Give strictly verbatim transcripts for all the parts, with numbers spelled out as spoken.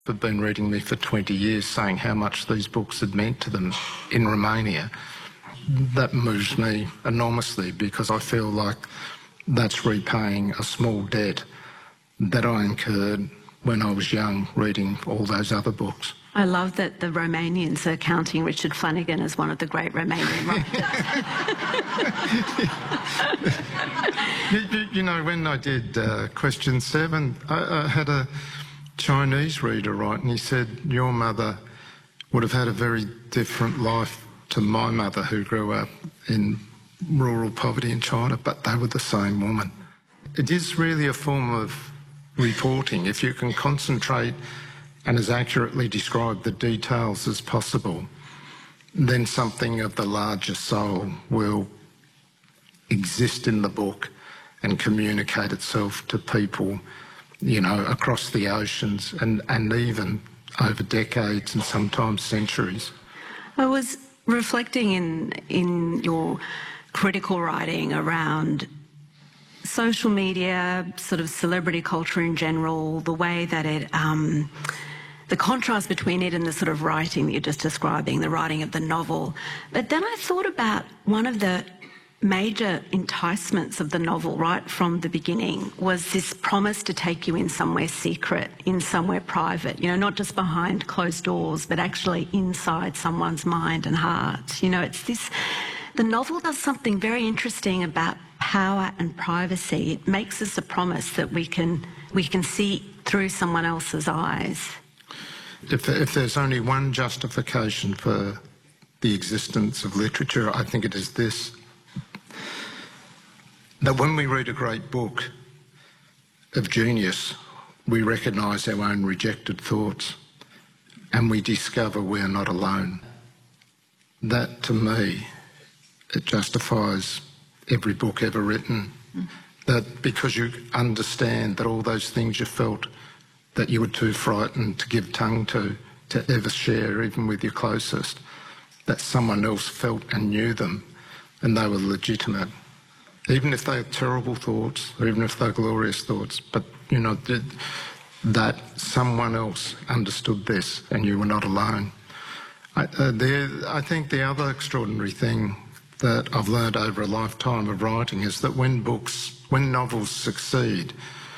Have been reading me for twenty years, saying how much these books had meant to them in Romania. That moves me enormously because I feel like that's repaying a small debt that I incurred when I was young reading all those other books. I love that the Romanians are counting Richard Flanagan as one of the great Romanian writers. you, you, you know, when I did uh, question seven, I, I had a Chinese reader write, and he said, your mother would have had a very different life to my mother, who grew up in rural poverty in China, but they were the same woman. It is really a form of reporting. If you can concentrate and as accurately describe the details as possible, then something of the larger soul will exist in the book and communicate itself to people, you know, across the oceans and, and even over decades and sometimes centuries. I was reflecting in, in your critical writing around social media, sort of celebrity culture in general, the way that it, um, the contrast between it and the sort of writing that you're just describing, the writing of the novel. But then I thought about one of the major enticements of the novel right from the beginning was this promise to take you in somewhere secret, in somewhere private, you know, not just behind closed doors, but actually inside someone's mind and heart. You know, it's this, the novel does something very interesting about power and privacy. It makes us a promise that we can, we can see through someone else's eyes. If, if there's only one justification for the existence of literature, I think it is this: that when we read a great book of genius, we recognise our own rejected thoughts and we discover we're not alone. That, to me, it justifies every book ever written. Mm. That because you understand that all those things you felt that you were too frightened to give tongue to, to ever share, even with your closest, that someone else felt and knew them and they were legitimate. Even if they're terrible thoughts, or even if they're glorious thoughts, but, you know, that someone else understood this and you were not alone. I, uh, the, I think the other extraordinary thing that I've learned over a lifetime of writing is that when books, when novels succeed,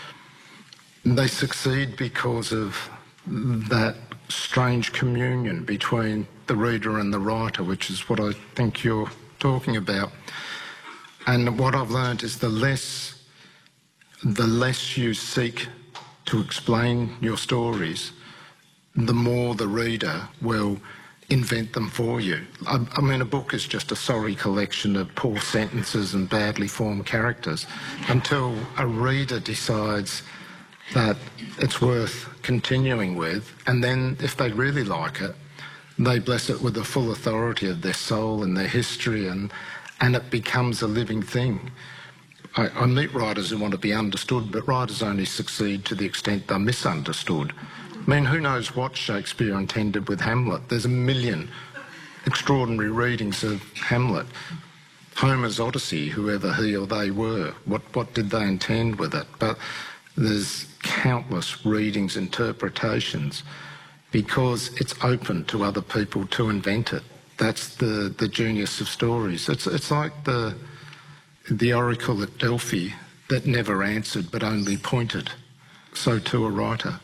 they succeed because of that strange communion between the reader and the writer, which is what I think you're talking about. And what I've learned is the less, the less you seek to explain your stories, the more the reader will invent them for you. I, I mean, a book is just a sorry collection of poor sentences and badly formed characters until a reader decides that it's worth continuing with, and then if they really like it, they bless it with the full authority of their soul and their history, and and it becomes a living thing. I, I meet writers who want to be understood, but writers only succeed to the extent they're misunderstood. I mean, who knows what Shakespeare intended with Hamlet? There's a million extraordinary readings of Hamlet. Homer's Odyssey, whoever he or they were, what, what did they intend with it? But there's countless readings, interpretations, because it's open to other people to invent it. That's the, the genius of stories. It's, it's like the, the oracle at Delphi that never answered but only pointed. So too a writer.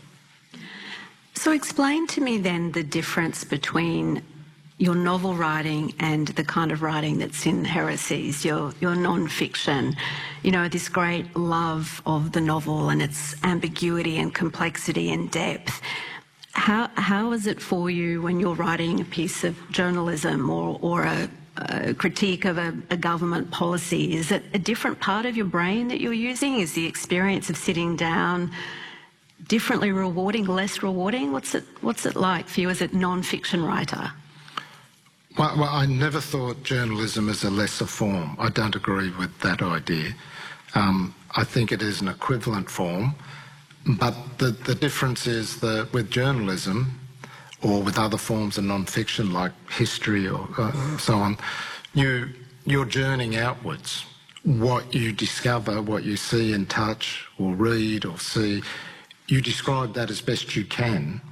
So explain to me then the difference between your novel writing and the kind of writing that's in Heresies, your, your non-fiction. You know, this great love of the novel and its ambiguity and complexity and depth. How, how is it for you when you're writing a piece of journalism or, or a, a critique of a, a government policy? Is it a different part of your brain that you're using? Is the experience of sitting down differently rewarding, less rewarding? What's it, what's it like for you as a non-fiction writer? Well, well, I never thought journalism is a lesser form. I don't agree with that idea. Um, I think it is an equivalent form. But the, the difference is that with journalism, or with other forms of non-fiction like history or uh, so on, you, you're journeying outwards. What you discover, what you see and touch or read or see, you describe that as best you can,